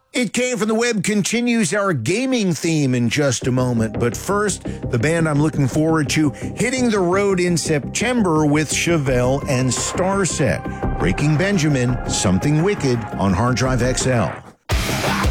It Came From The Web continues our gaming theme in just a moment. But first, the band I'm looking forward to hitting the road in September with Chevelle and Starset. Breaking Benjamin, Something Wicked on Hard Drive XL.